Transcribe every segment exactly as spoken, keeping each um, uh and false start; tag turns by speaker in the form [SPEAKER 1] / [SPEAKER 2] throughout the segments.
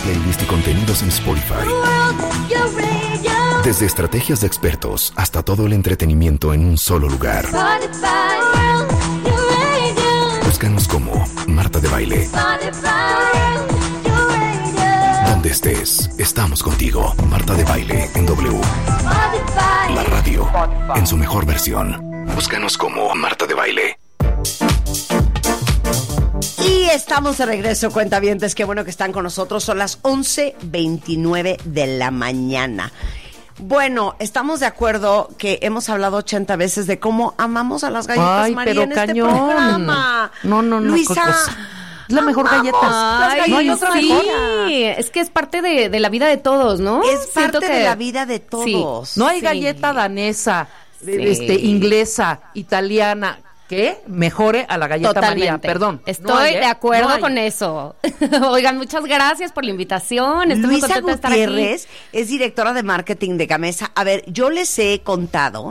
[SPEAKER 1] playlist y contenidos en Spotify. Desde estrategias de expertos hasta todo el entretenimiento en un solo lugar. Búscanos como Marta de Baile. Donde estés, estamos contigo. Marta de Baile en W. La radio en su mejor versión. Búscanos como Marta de Baile.
[SPEAKER 2] Y estamos de regreso, cuentavientes. Qué bueno que están con nosotros. Son las once veintinueve de la mañana. Bueno, estamos de acuerdo que hemos hablado ochenta veces de cómo amamos a las galletas
[SPEAKER 3] Ay,
[SPEAKER 2] María
[SPEAKER 3] pero
[SPEAKER 2] en
[SPEAKER 3] cañón.
[SPEAKER 2] este programa.
[SPEAKER 3] No, no, no.
[SPEAKER 2] Luisa,
[SPEAKER 3] es la mejor
[SPEAKER 2] amamos
[SPEAKER 3] galleta.
[SPEAKER 2] las
[SPEAKER 4] Ay,
[SPEAKER 2] galletas
[SPEAKER 4] sí,
[SPEAKER 2] María.
[SPEAKER 4] es que es parte de, de la vida de todos, ¿no?
[SPEAKER 2] Es
[SPEAKER 4] Siento
[SPEAKER 2] parte
[SPEAKER 4] que-
[SPEAKER 2] de la vida de todos.
[SPEAKER 3] No hay
[SPEAKER 4] Sí.
[SPEAKER 3] galleta danesa,
[SPEAKER 4] Sí.
[SPEAKER 3] este, inglesa, italiana, que mejore a la galleta
[SPEAKER 4] Totalmente.
[SPEAKER 3] María. Perdón.
[SPEAKER 4] Estoy
[SPEAKER 3] No hay, ¿eh?
[SPEAKER 4] de acuerdo
[SPEAKER 3] No hay.
[SPEAKER 4] con eso. Oigan, muchas gracias por la invitación. Estoy muy
[SPEAKER 2] Luisa
[SPEAKER 4] contenta de estar aquí.
[SPEAKER 2] Gutiérrez es directora de marketing de Gamesa. A ver, yo les he contado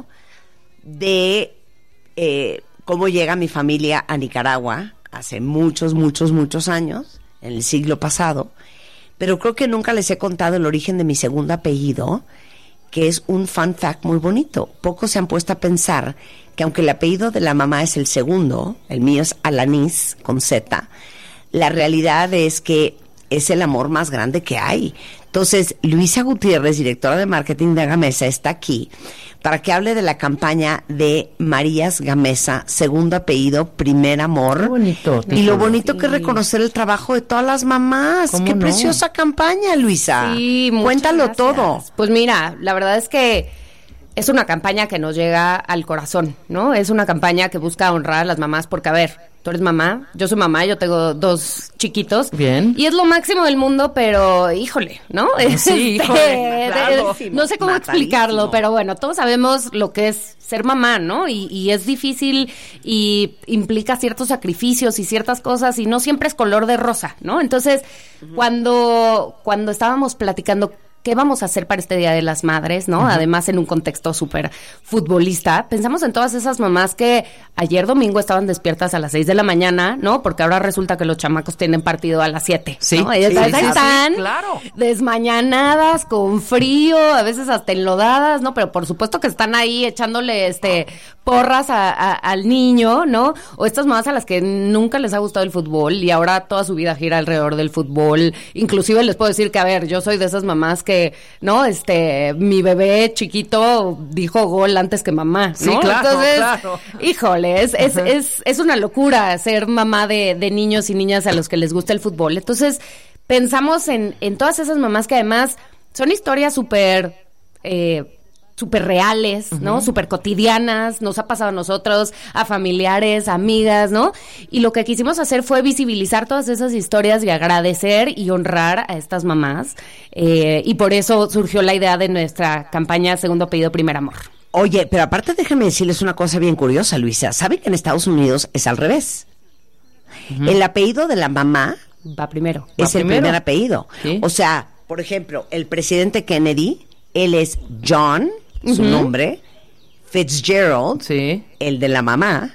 [SPEAKER 2] de eh, cómo llega mi familia a Nicaragua hace muchos, muchos, muchos años, en el siglo pasado, pero creo que nunca les he contado el origen de mi segundo apellido, que es un fun fact muy bonito. Pocos se han puesto a pensar que aunque el apellido de la mamá es el segundo, el mío es Alanís, con Z, la realidad es que es el amor más grande que hay. Entonces, Luisa Gutiérrez, directora de marketing de Gamesa, está aquí para que hable de la campaña de Marías Gamesa, segundo apellido, primer amor.
[SPEAKER 3] Qué bonito.
[SPEAKER 2] Y lo bonito que es reconocer el trabajo de todas las mamás.
[SPEAKER 3] ¿Cómo
[SPEAKER 2] Qué
[SPEAKER 3] no?
[SPEAKER 2] preciosa campaña, Luisa.
[SPEAKER 4] Sí, muchas
[SPEAKER 2] Cuéntalo
[SPEAKER 4] gracias.
[SPEAKER 2] todo.
[SPEAKER 4] Pues mira, la verdad es que es una campaña que nos llega al corazón, ¿no? Es una campaña que busca honrar a las mamás porque, a ver, tú eres mamá, yo soy mamá, yo tengo dos chiquitos.
[SPEAKER 3] Bien.
[SPEAKER 4] Y es lo máximo del mundo, pero híjole, ¿no?
[SPEAKER 3] Sí, híjole, claro.
[SPEAKER 4] No sé cómo
[SPEAKER 2] Matalísimo.
[SPEAKER 4] explicarlo, pero bueno, todos sabemos lo que es ser mamá, ¿no? Y, y es difícil y implica ciertos sacrificios y ciertas cosas y no siempre es color de rosa, ¿no? Entonces, uh-huh. cuando, cuando estábamos platicando ¿qué vamos a hacer para este Día de las Madres, no? Uh-huh. Además, en un contexto súper futbolista. Pensamos en todas esas mamás que ayer domingo estaban despiertas a las seis de la mañana, ¿no? Porque ahora resulta que los chamacos tienen partido a las siete,
[SPEAKER 3] Sí,
[SPEAKER 4] ¿no? Ellas
[SPEAKER 3] sí,
[SPEAKER 4] están
[SPEAKER 3] sí,
[SPEAKER 4] tan
[SPEAKER 3] sí, claro.
[SPEAKER 4] desmañanadas, con frío, a veces hasta enlodadas, ¿no? Pero por supuesto que están ahí echándole este porras a, a, al niño, ¿no? O estas mamás a las que nunca les ha gustado el fútbol y ahora toda su vida gira alrededor del fútbol. Inclusive les puedo decir que, a ver, yo soy de esas mamás que, ¿no? Este, mi bebé chiquito dijo gol antes que mamá, ¿no?
[SPEAKER 3] Sí, claro,
[SPEAKER 4] Entonces,
[SPEAKER 3] claro.
[SPEAKER 4] híjole, es, es, es, es una locura ser mamá de, de niños y niñas a los que les gusta el fútbol. Entonces, pensamos en, en todas esas mamás que además son historias súper... Eh, súper reales, ¿no? Uh-huh. Súper cotidianas, nos ha pasado a nosotros, a familiares, a amigas, ¿no? Y lo que quisimos hacer fue visibilizar todas esas historias y agradecer y honrar a estas mamás. Eh, y por eso surgió la idea de nuestra campaña Segundo Apellido, Primer Amor.
[SPEAKER 2] Oye, pero aparte déjenme decirles una cosa bien curiosa, Luisa. ¿Saben que en Estados Unidos es al revés? Uh-huh. El apellido de la mamá
[SPEAKER 4] va primero.
[SPEAKER 2] Es
[SPEAKER 4] va
[SPEAKER 2] el
[SPEAKER 4] primero.
[SPEAKER 2] primer apellido.
[SPEAKER 3] ¿Sí?
[SPEAKER 2] O sea, por ejemplo, el presidente Kennedy, él es John, su uh-huh. nombre, Fitzgerald,
[SPEAKER 3] sí.
[SPEAKER 2] el de la mamá,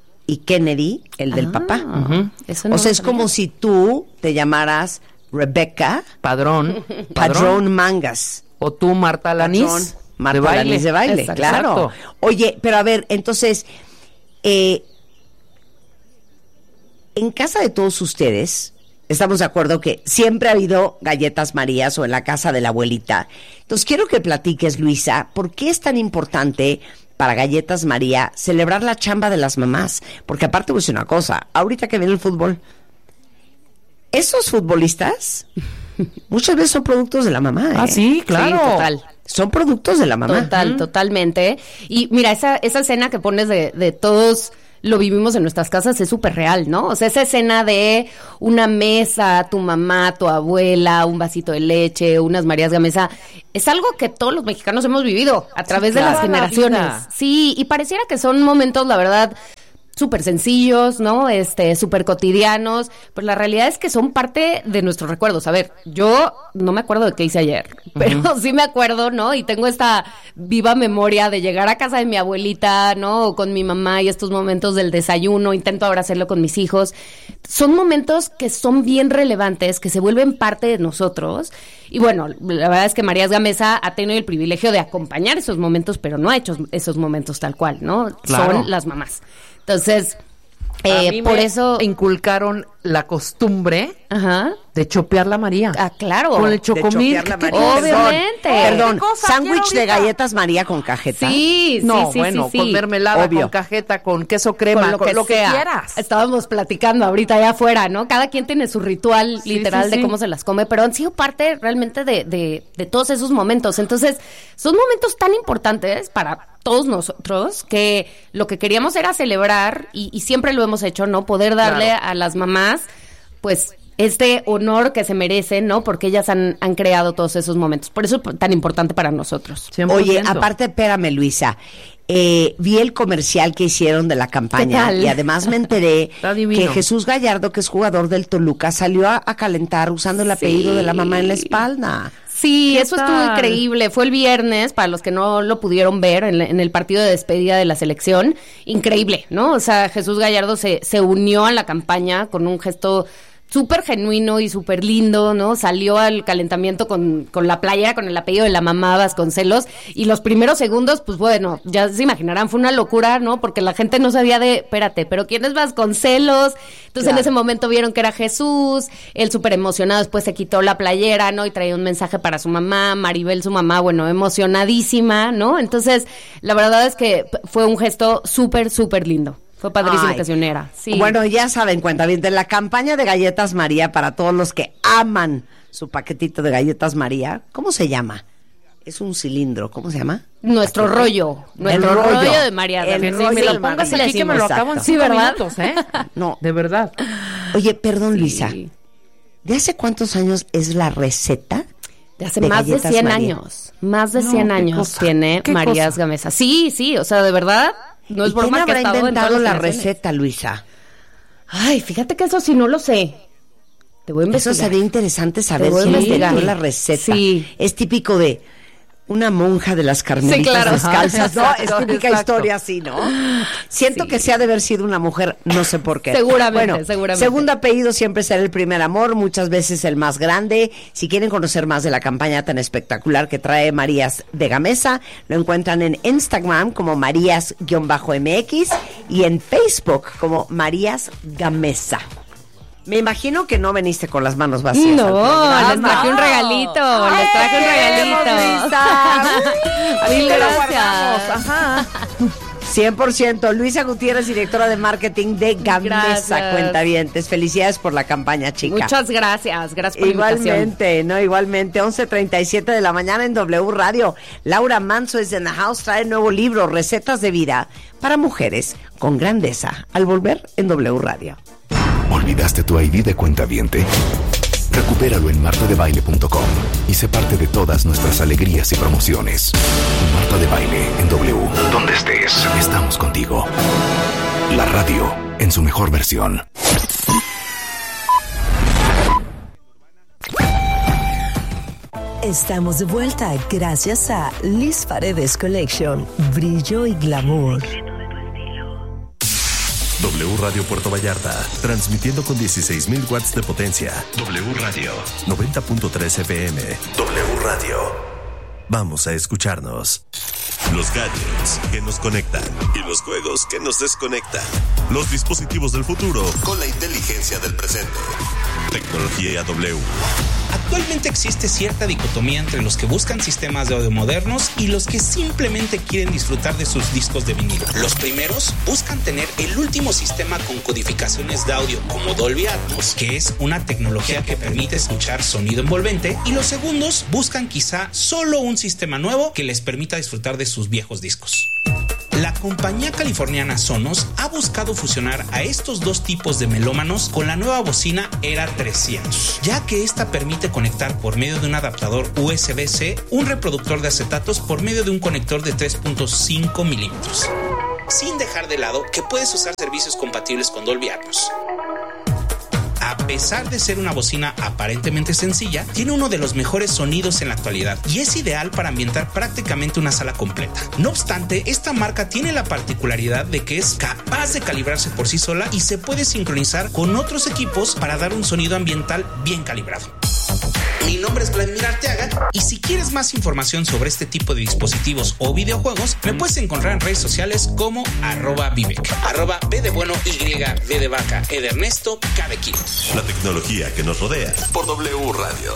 [SPEAKER 2] y Kennedy, el del
[SPEAKER 4] ah,
[SPEAKER 2] papá.
[SPEAKER 4] Uh-huh. Eso no
[SPEAKER 2] o sea, es como si tú te llamaras Rebecca
[SPEAKER 3] Padrón,
[SPEAKER 2] Padrón,
[SPEAKER 3] Padrón
[SPEAKER 2] Mangas.
[SPEAKER 3] O tú, Marta Alanís.
[SPEAKER 2] Marta
[SPEAKER 3] de baile.
[SPEAKER 2] Alanís de baile,
[SPEAKER 4] Exacto.
[SPEAKER 2] claro. Oye, pero a ver, entonces, eh, en casa de todos ustedes, estamos de acuerdo que siempre ha habido galletas Marías o en la casa de la abuelita. Entonces, quiero que platiques, Luisa, ¿por qué es tan importante para Galletas María celebrar la chamba de las mamás? Porque aparte voy a decir una cosa, ahorita que viene el fútbol, esos futbolistas muchas veces son productos de la mamá, ¿eh?
[SPEAKER 3] Ah, sí, claro.
[SPEAKER 4] Sí, total.
[SPEAKER 2] Son productos de la mamá.
[SPEAKER 4] Total, uh-huh. totalmente. Y mira, esa, esa escena que pones de, de todos lo vivimos en nuestras casas es súper real, ¿no? O sea, esa escena de una mesa, tu mamá, tu abuela, un vasito de leche, unas Marías Gamesa, es algo que todos los mexicanos hemos vivido a través sí, de las generaciones. Sí, y pareciera que son momentos, la verdad, súper sencillos, ¿no? Este, súper cotidianos, pero la realidad es que son parte de nuestros recuerdos. A ver, yo no me acuerdo de qué hice ayer, pero uh-huh. sí me acuerdo, ¿no? Y tengo esta viva memoria de llegar a casa de mi abuelita, ¿no? O con mi mamá y estos momentos del desayuno, intento ahora hacerlo con mis hijos. Son momentos que son bien relevantes, que se vuelven parte de nosotros. Y bueno, la verdad es que Marías Gamesa ha tenido el privilegio de acompañar esos momentos, pero no ha hecho esos momentos tal cual, ¿no?
[SPEAKER 3] Claro.
[SPEAKER 4] Son las mamás. Entonces, eh,
[SPEAKER 3] a mí
[SPEAKER 4] por
[SPEAKER 3] me
[SPEAKER 4] eso
[SPEAKER 3] inculcaron la costumbre
[SPEAKER 4] Ajá.
[SPEAKER 3] de chopear la María.
[SPEAKER 4] Ah, claro.
[SPEAKER 3] Con el chocomilk.
[SPEAKER 4] Obviamente.
[SPEAKER 2] Perdón,
[SPEAKER 3] cosa
[SPEAKER 2] sándwich
[SPEAKER 3] quiero
[SPEAKER 2] de
[SPEAKER 3] ahorita?
[SPEAKER 2] galletas María con cajeta.
[SPEAKER 4] Sí,
[SPEAKER 3] No,
[SPEAKER 4] sí, sí,
[SPEAKER 3] bueno,
[SPEAKER 4] sí, sí.
[SPEAKER 3] con mermelada,
[SPEAKER 2] Obvio.
[SPEAKER 3] con cajeta, con queso crema,
[SPEAKER 4] Con lo que,
[SPEAKER 3] lo que
[SPEAKER 4] sea.
[SPEAKER 3] quieras.
[SPEAKER 4] Estábamos platicando ahorita allá afuera, ¿no? Cada quien tiene su ritual
[SPEAKER 3] Sí,
[SPEAKER 4] literal
[SPEAKER 3] sí,
[SPEAKER 4] de
[SPEAKER 3] sí.
[SPEAKER 4] cómo se las come, pero han sido parte realmente de, de, de todos esos momentos. Entonces, son momentos tan importantes para todos nosotros que lo que queríamos era celebrar, y, y siempre lo hemos hecho, ¿no? Poder darle
[SPEAKER 3] Claro.
[SPEAKER 4] a las mamás, pues, este honor que se merecen, ¿no? Porque ellas han, han creado todos esos momentos. Por eso es tan importante para nosotros.
[SPEAKER 3] cien por ciento.
[SPEAKER 2] Oye, aparte, espérame, Luisa. Eh, vi el comercial que hicieron de la campaña
[SPEAKER 4] ¿Qué tal?
[SPEAKER 2] y además me enteré
[SPEAKER 3] Está divino.
[SPEAKER 2] que Jesús Gallardo, que es jugador del Toluca, salió a, a calentar usando el apellido
[SPEAKER 4] Sí.
[SPEAKER 2] de la mamá en la espalda.
[SPEAKER 4] Sí,
[SPEAKER 3] ¿Qué
[SPEAKER 4] eso
[SPEAKER 3] tal?
[SPEAKER 4] estuvo increíble. Fue el viernes, para los que no lo pudieron ver, en, en el partido de despedida de la selección. Increíble, ¿no? O sea, Jesús Gallardo se, se unió a la campaña con un gesto súper genuino y súper lindo, ¿no? Salió al calentamiento con, con la playa, con el apellido de la mamá Vasconcelos, y los primeros segundos, pues bueno, ya se imaginarán, fue una locura, ¿no? Porque la gente no sabía de, espérate, ¿pero quién es Vasconcelos? Entonces
[SPEAKER 2] Claro.
[SPEAKER 4] en ese momento vieron que era Jesús, él súper emocionado, después se quitó la playera, ¿no? Y traía un mensaje para su mamá, Maribel, su mamá, bueno, emocionadísima, ¿no? Entonces, la verdad es que p- fue un gesto súper, súper lindo. Fue padrísimo
[SPEAKER 2] Ay.
[SPEAKER 4] que se uniera. Sí.
[SPEAKER 2] Bueno, ya saben, cuenta bien, de la campaña de Galletas María para todos los que aman su paquetito de Galletas María. ¿Cómo se llama? Es un cilindro, ¿cómo se llama?
[SPEAKER 4] Nuestro
[SPEAKER 2] Paquete.
[SPEAKER 4] rollo, nuestro
[SPEAKER 2] El
[SPEAKER 4] rollo,
[SPEAKER 2] rollo.
[SPEAKER 4] de María.
[SPEAKER 2] El
[SPEAKER 4] Sí,
[SPEAKER 2] rollo
[SPEAKER 4] me
[SPEAKER 2] de
[SPEAKER 4] lo
[SPEAKER 2] María.
[SPEAKER 4] pongas
[SPEAKER 3] Póngase aquí que me lo
[SPEAKER 2] Exacto.
[SPEAKER 3] acabo en
[SPEAKER 4] Sí,
[SPEAKER 3] cinco
[SPEAKER 4] ¿verdad?
[SPEAKER 3] minutos, ¿eh?
[SPEAKER 2] No.
[SPEAKER 3] De verdad.
[SPEAKER 2] Oye, perdón, Luisa.
[SPEAKER 4] Sí.
[SPEAKER 2] ¿De hace cuántos años es la receta?
[SPEAKER 4] De hace
[SPEAKER 2] de
[SPEAKER 4] más de
[SPEAKER 2] Galletas
[SPEAKER 4] cien
[SPEAKER 2] María.
[SPEAKER 4] años. Más de
[SPEAKER 3] No,
[SPEAKER 4] cien
[SPEAKER 3] qué
[SPEAKER 4] años
[SPEAKER 3] cosa,
[SPEAKER 4] tiene
[SPEAKER 3] qué
[SPEAKER 4] Marías
[SPEAKER 3] cosa.
[SPEAKER 4] Gamesa. Sí, sí, o sea, de verdad, no es
[SPEAKER 2] ¿Y quién
[SPEAKER 4] broma que ha
[SPEAKER 2] habrá
[SPEAKER 4] estado en todas
[SPEAKER 2] inventado
[SPEAKER 4] las
[SPEAKER 2] la
[SPEAKER 4] generaciones.
[SPEAKER 2] receta, Luisa?
[SPEAKER 4] Ay, fíjate que eso sí no lo sé. Te voy a
[SPEAKER 2] Eso
[SPEAKER 4] investigar.
[SPEAKER 2] sería interesante saber
[SPEAKER 4] Te voy a
[SPEAKER 2] quién
[SPEAKER 4] investigar.
[SPEAKER 2] inventó la receta.
[SPEAKER 4] Sí.
[SPEAKER 2] Es típico de una monja de las carmelitas
[SPEAKER 4] Sí, claro.
[SPEAKER 2] descalzas, ¿no?
[SPEAKER 3] Ajá,
[SPEAKER 2] Es típica
[SPEAKER 3] exacto.
[SPEAKER 2] historia así, ¿no? Siento
[SPEAKER 4] Sí.
[SPEAKER 2] que se ha de haber sido una mujer, no sé por qué.
[SPEAKER 4] Seguramente,
[SPEAKER 2] Bueno,
[SPEAKER 4] seguramente.
[SPEAKER 2] segundo apellido siempre será el primer amor, muchas veces el más grande. Si quieren conocer más de la campaña tan espectacular que trae Marías de Gamesa, lo encuentran en Instagram como Marías-M X y en Facebook como Marías Gamesa. Me imagino que no veniste con las manos vacías.
[SPEAKER 4] No,
[SPEAKER 2] al programa.
[SPEAKER 4] les traje un regalito, les traje un regalito.
[SPEAKER 3] Así
[SPEAKER 4] Mil
[SPEAKER 3] te lo
[SPEAKER 4] gracias.
[SPEAKER 3] guardamos. Ajá.
[SPEAKER 2] cien por ciento. Luisa Gutiérrez, directora de marketing de Gamesa,
[SPEAKER 4] Gracias.
[SPEAKER 2] Cuentavientes. Felicidades por la campaña, chica.
[SPEAKER 4] Muchas gracias, gracias por la invitación.
[SPEAKER 2] Igualmente, no, igualmente. once treinta y siete de la mañana en W Radio. Laura Manso es de The House, trae el nuevo libro, Recetas de Vida para Mujeres con Grandeza. Al volver en W Radio.
[SPEAKER 1] ¿Olvidaste tu I D de cuentaviente? Recupéralo en marta de baile punto com y sé parte de todas nuestras alegrías y promociones. Marta de Baile en W. Donde estés, estamos contigo. La radio en su mejor versión.
[SPEAKER 5] Estamos de vuelta gracias a Liz Paredes Collection, brillo y glamour.
[SPEAKER 6] W Radio Puerto Vallarta, transmitiendo con dieciséis mil watts de potencia. W Radio noventa punto tres F M. W Radio. Vamos a escucharnos. Los gadgets que nos conectan y los juegos que nos desconectan. Los dispositivos del futuro con la inteligencia del presente. Tecnología W.
[SPEAKER 7] Actualmente existe cierta dicotomía entre los que buscan sistemas de audio modernos y los que simplemente quieren disfrutar de sus discos de vinilo. Los primeros buscan tener el último sistema con codificaciones de audio como Dolby Atmos, que es una tecnología que permite escuchar sonido envolvente, y los segundos buscan quizá solo un sistema nuevo que les permita disfrutar de sus viejos discos. La compañía californiana Sonos ha buscado fusionar a estos dos tipos de melómanos con la nueva bocina Era trescientos, ya que esta permite conectar por medio de un adaptador U S B-C un reproductor de acetatos por medio de un conector de tres punto cinco milímetros. sin dejar de lado que puedes usar servicios compatibles con Dolby Atmos. A pesar de ser una bocina aparentemente sencilla, tiene uno de los mejores sonidos en la actualidad y es ideal para ambientar prácticamente una sala completa. No obstante, esta marca tiene la particularidad de que es capaz de calibrarse por sí sola y se puede sincronizar con otros equipos para dar un sonido ambiental bien calibrado. Mi nombre es Vladimir Arteaga y si quieres más información sobre este tipo de dispositivos o videojuegos, me puedes encontrar en redes sociales como arroba Vivek, arroba B de bueno, Y, V de vaca, E de Ernesto, K de kilo.
[SPEAKER 6] La tecnología que nos rodea
[SPEAKER 1] Por W Radio.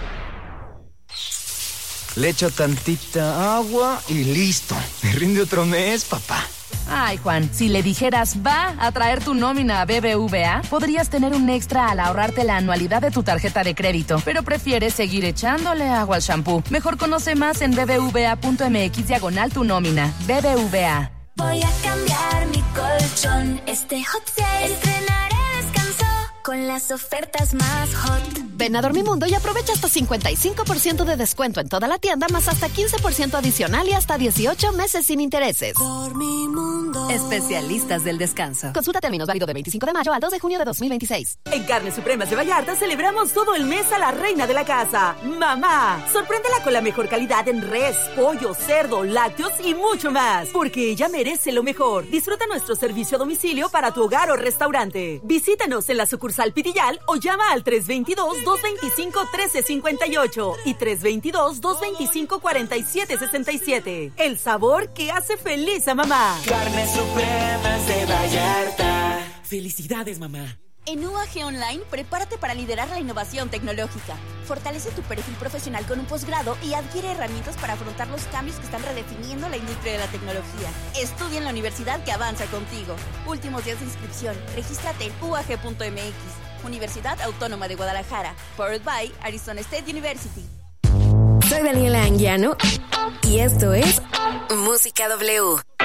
[SPEAKER 8] Le echo tantita agua y listo. Me rinde otro mes, papá.
[SPEAKER 9] Ay, Juan, si le dijeras va a traer tu nómina a B B V A, podrías tener un extra al ahorrarte la anualidad de tu tarjeta de crédito, pero prefieres seguir echándole agua al shampoo. Mejor conoce más en bbva.mx diagonal tu nómina. B B V A.
[SPEAKER 10] Voy a cambiar mi colchón, este hot sale. Estrenaré descanso con las ofertas más hot.
[SPEAKER 11] Ven a Dormimundo y aprovecha hasta cincuenta y cinco por ciento de descuento en toda la tienda, más hasta quince por ciento adicional y hasta dieciocho meses sin intereses.
[SPEAKER 10] Dormimundo.
[SPEAKER 11] Especialistas del descanso. Consulta términos, válido de veinticinco de mayo al dos de junio de dos mil veintiséis.
[SPEAKER 12] En Carnes Supremas de Vallarta celebramos todo el mes a la reina de la casa, mamá. Sorpréndela con la mejor calidad en res, pollo, cerdo, lácteos y mucho más, porque ella merece lo mejor. Disfruta nuestro servicio a domicilio para tu hogar o restaurante. Visítanos en la sucursal Pitillal o llama al tres veintidós, dos veinticinco, trece cincuenta y ocho y tres veintidós, dos veinticinco, cuarenta y siete sesenta y siete. El sabor que hace feliz a mamá.
[SPEAKER 13] Carnes Supremas de Vallarta. Felicidades, mamá.
[SPEAKER 14] En U A G Online, prepárate para liderar la innovación tecnológica. Fortalece tu perfil profesional con un posgrado y adquiere herramientas para afrontar los cambios que están redefiniendo la industria de la tecnología. Estudia en la universidad que avanza contigo. Últimos días de inscripción. Regístrate en U A G punto M X. Universidad Autónoma de Guadalajara. Powered by Arizona State University.
[SPEAKER 15] Soy Daniela Anguiano y esto es Música W.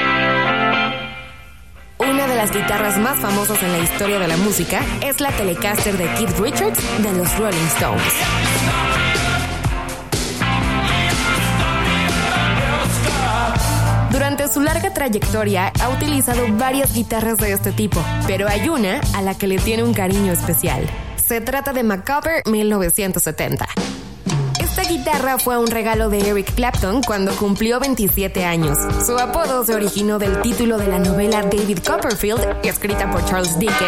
[SPEAKER 15] Una de las guitarras más famosas en la historia de la música es la Telecaster de Keith Richards de los Rolling Stones. Durante su larga trayectoria ha utilizado varias guitarras de este tipo, pero hay una a la que le tiene un cariño especial. Se trata de Macabre mil novecientos setenta. Esta guitarra fue un regalo de Eric Clapton cuando cumplió veintisiete años. Su apodo se originó del título de la novela David Copperfield, escrita por Charles Dickens,